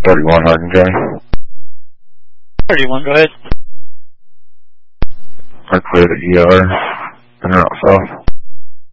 31 Hardin County. 31, go ahead. I cleared the ER. And they're out south.